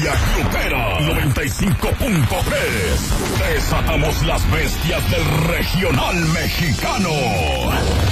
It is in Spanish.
Familia Grupera 95.3. Desatamos las bestias del regional mexicano.